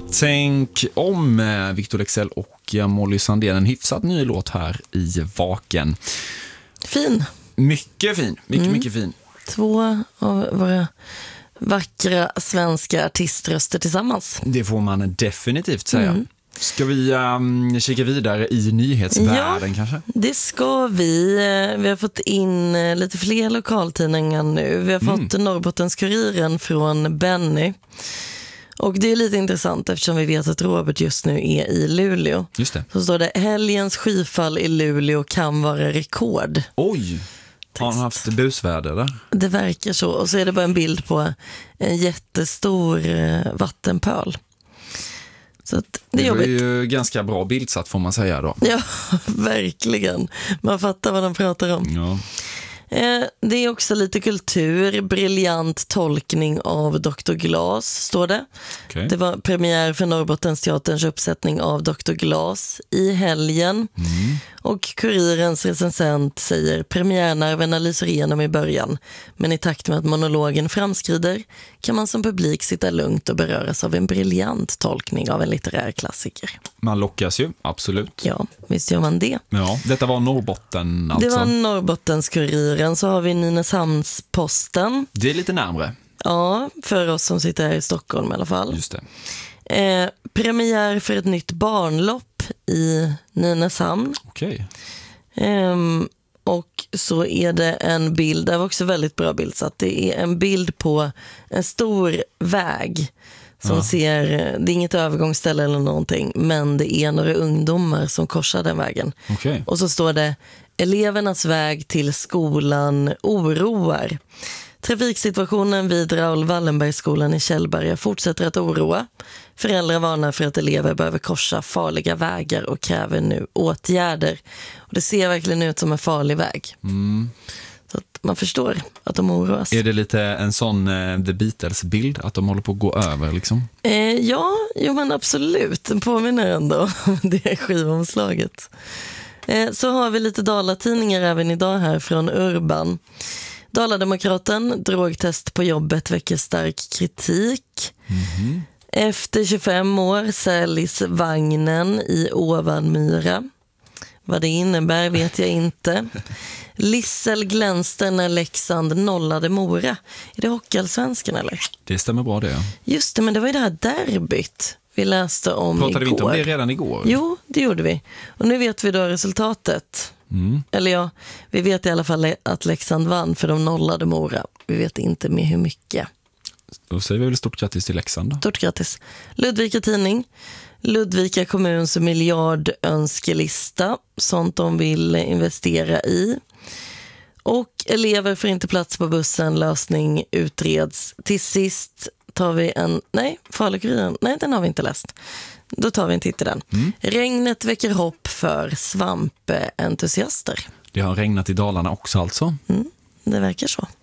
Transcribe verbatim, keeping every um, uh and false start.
Tänk om Victor Leksell och Molly Sandén, en hyfsat ny låt här i Vaken. Fin. Mycket fin, mycket, Mm. mycket fin. Två av våra vackra svenska artiströster tillsammans. Det får man definitivt säga. Mm. Ska vi um, kika vidare i nyhetsvärlden ja, kanske? Det ska vi. Vi har fått in lite fler lokaltidningar nu. Vi har fått mm. Norrbottens-Kuriren från Benny. Och det är lite intressant eftersom vi vet att Robert just nu är i Luleå. Just det. Så står det, helgens skyfall i Luleå kan vara rekord. Oj, har han haft busväder där? Det verkar så. Och så är det bara en bild på en jättestor vattenpöl. Så att det är det var jobbigt. ju ganska bra bildsatt får man säga då. Ja, verkligen. Man fattar vad de pratar om. Ja. Eh, det är också lite kultur, briljant tolkning av doktor Glas, står det. Okay. Det var premiär för Norrbottensteaterns uppsättning av doktor Glas i helgen. Mm. Och Kurirens recensent säger premiärnerverna lyser igenom i början. Men i takt med att monologen framskrider kan man som publik sitta lugnt och beröras av en briljant tolkning av en litterär klassiker. Man lockas ju, absolut. Ja, visst gör man det. Ja, detta var Norrbotten alltså. Det var Norrbottenskuriren. Så har vi Nynäshamnsposten. Det är lite närmare. Ja, för oss som sitter här i Stockholm i alla fall. Just det. Eh, premiär för ett nytt barnlopp i Nynäshamn. Okej. Eh, och så är det en bild, det var också väldigt bra bild, så att det är en bild på en stor väg som ja. ser, det är inget övergångsställe eller någonting, men det är några ungdomar som korsar den vägen. Okej. Och så står det, elevernas väg till skolan oroar. Trafiksituationen vid Raoul Wallenbergsskolan i Källberga fortsätter att oroa. Föräldrar varnar för att elever behöver korsa farliga vägar och kräver nu åtgärder. Och det ser verkligen ut som en farlig väg. Mm. Så att man förstår att de oroas. Är det lite en sån uh, The Beatles-bild att de håller på att gå över liksom? Eh, ja, jo men absolut. Den påminner ändå om det skivomslaget. Eh, så har vi lite dalatidningar även idag här från Urban. Dalademokraten, drogtest på jobbet väcker stark kritik. Mm-hmm. Efter tjugofem år säljs vagnen i Ovanmyra. Vad det innebär vet jag inte. Lissel glänste när Leksand nollade Mora. Är det hockeyallsvenskan eller? Det stämmer bra det. Just det, men det var ju det här derbyt vi läste om igår. Pratade vi inte om det redan igår? Jo, det gjorde vi. Och nu vet vi då resultatet. Mm. Eller ja, vi vet i alla fall att Leksand vann för de nollade Mora. Vi vet inte med hur mycket. Då säger vi väl stort grattis till Leksand då. Stort grattis. Ludvika tidning. Ludvika kommuns miljardönskelista. Sånt de vill investera i. Och elever får inte plats på bussen. Lösning utreds. Till sist tar vi en... Nej, Falukuriren. Nej, den har vi inte läst. Då tar vi en titt i den. Mm. Regnet väcker hopp för svampentusiaster. Det har regnat i Dalarna också alltså. Mm, det verkar så.